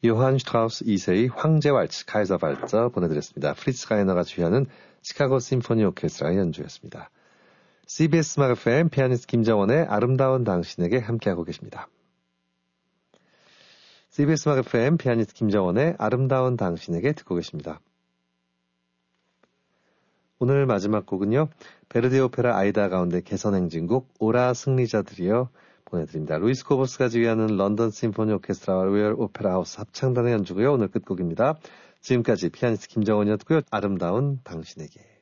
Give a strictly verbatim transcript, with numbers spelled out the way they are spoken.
요한 슈트라우스 이 세의 황제왈츠 카이저발저 보내드렸습니다. 프리츠 가이너가 주휘하는 시카고 심포니 오케스트라의 연주였습니다. 씨비에스 음악 에프엠 피아니스트 김정원의 아름다운 당신에게 함께하고 계십니다. 씨비에스 음악 에프엠 피아니스트 김정원의 아름다운 당신에게 듣고 계십니다. 오늘 마지막 곡은요. 베르디 오페라 아이다 가운데 개선 행진곡 오라 승리자들이여 보내드립니다. 루이스 코보스가 지휘하는 런던 심포니 오케스트라와 로열 오페라 하우스 합창단의 연주고요. 오늘 끝곡입니다. 지금까지 피아니스트 김정원이었고요. 아름다운 당신에게.